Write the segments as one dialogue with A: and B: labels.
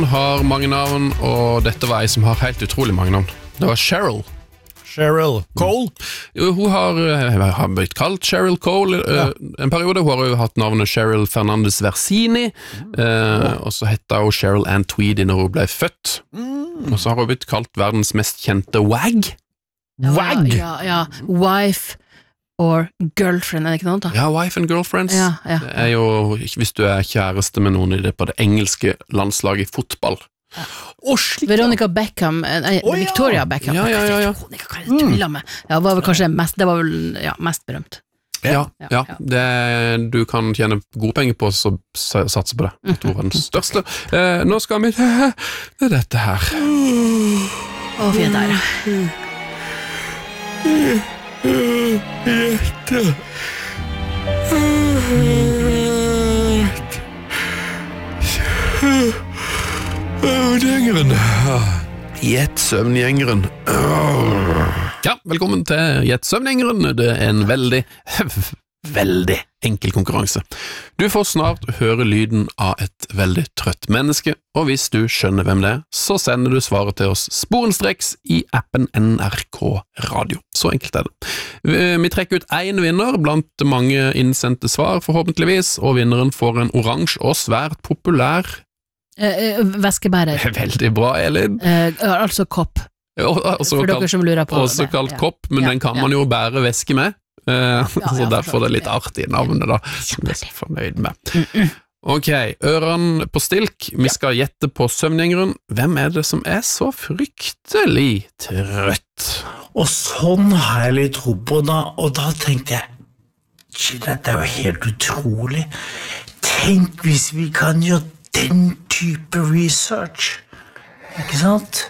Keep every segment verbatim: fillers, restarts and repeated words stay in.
A: Har mange navn, og dette var ei som har helt utrolig mange navn. Det var Cheryl.
B: Cheryl Cole?
A: Jo, hun har, har blitt kalt Cheryl Cole ja. En periode. Hun har jo hatt navnet Cheryl Fernandez Versini, mm. eh, og så hette hun Cheryl Ann Tweedy når hun ble født. Mm. Og så har hun blitt kalt verdens mest kjente wag.
B: Wag?
C: Ja, ja, ja. Wife or girlfriend, er det ikke noe da?
A: Ja, wife and girlfriends.
C: Ja, ja.
A: Det er jo, hvis du er kjæreste med noen i det på det engelske landslaget i fotball.
C: Ja.
B: Oh, slik,
C: Veronica Beckham, nei,
B: oh,
C: Victoria
B: ja.
C: Beckham.
A: Ja, ja, ja, ja.
C: Veronica, hva er det du tuller med? Ja, det var vel kanskje mest, det var vel, ja, mest berømt.
A: Ja, ja, ja. Det, du kan tjene gode penger på å satse på det. Det var den største. Eh, nå skal vi til dette her.
C: Å, vi er der.
B: Gjette. Søvngjengeren.
A: Gjett søvngjengeren. Ja, velkommen til Gjett søvngjengeren. Det er en veldig, veldig enkel konkurranse. Du får snart høre lyden av et veldig trøtt menneske, og hvis du skjønner hvem det er, så sender du svaret til oss sporenstreks i appen N R K Radio. Så enkelt er det. Vi trekker ut en vinner blant mange innsendte svar, forhåpentligvis, og vinneren får en oransje og svært populær
C: eh, Væskebærer.
A: Veldig bra, Elin.
C: Eh, altså kopp.
A: Også
C: For dere som lurer på det.
A: Også kalt
C: ja.
A: kopp, men ja, den kan man jo bære væske med. Uh, ja, så
C: ja,
A: derfor er det litt artig navnet da, som jeg er så fornøyd med. Ok, ørene på stilk. Vi skal gjette på søvngjengeren. Hvem er det som er så fryktelig trøtt?
D: Og sånn har jeg litt tro på da, og da tenkte jeg, shit, dette er jo helt utrolig. Tenk hvis vi kan gjøre den type research, ikke sant?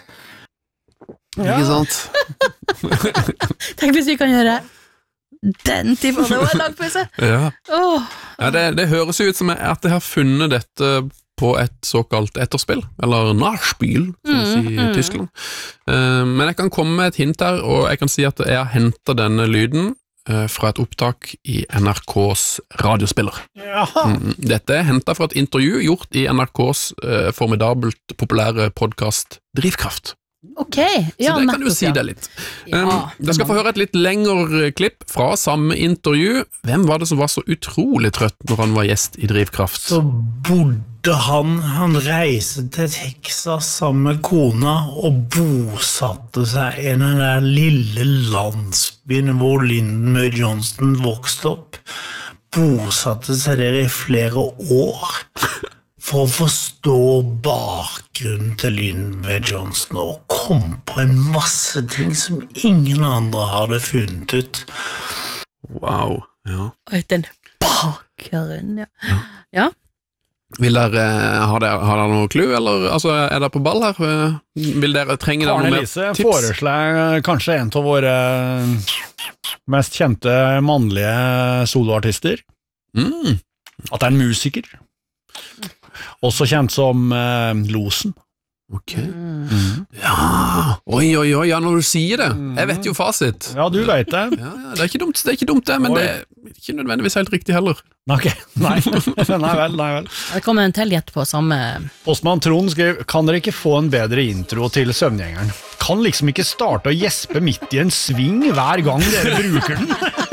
A: Ja. Ikke sant?
C: Tenk hvis vi kan gjøre den typen, det var en lang pause.
A: Ja,
C: oh.
A: ja det, det høres ut som at jeg har funnet dette på et såkalt etterspill, eller nachspiel, som de sier i Tyskland. Uh, men jeg kan komme med et hint her, og jeg kan si at jeg har hentet denne lyden uh, fra et opptak i N R K's radiospiller. Mm, dette er hentet fra et intervju gjort i N R K's uh, formidabelt populære podcast Drivkraft.
C: Ok, ja,
A: så det kan du si det litt. Ja, um, da skal få høre et litt lengre klipp fra samme intervju. Hvem var det som var så utrolig trøtt når han var gjest i Drivkraft?
D: Så bodde han, han reiste til Texas sammen med kona og bosatte seg i den der lille landsbyen hvor Lyndon B. Johnson vokste opp. Bosatte seg der i flere år for å forstå bakgrunnen til Lyndon B. Johnson og kom på en masse ting som ingen andre hadde funnet ut.
A: Wow, ja.
C: Oi, den bakgrunnen, ja. Ja. Ja.
A: Vil dere, har dere, har dere noe clue, eller altså, er dere på ball her? Vil dere trenge noe mer tips?
B: Arne Lise foreslår kanskje en av våre mest kjente mannlige soloartister.
A: Mm.
B: At det er en musiker. Også kjent som eh, Losen.
A: Ok. Mm. Ja, oi, oi, oi, ja, når du sier det. Jeg vet jo fasit.
B: Ja, du vet det.
A: Ja, ja, det er ikke dumt, det er ikke dumt det, men oi. Det er ikke nødvendigvis helt riktig heller.
B: Ok, nei, nei vel, nei vel.
C: Det kommer en til gjett på samme...
B: Postmann Trond skrev, kan dere ikke få en bedre intro til søvngjengeren? Kan liksom ikke starte å gjespe midt i en sving hver gang dere bruker den.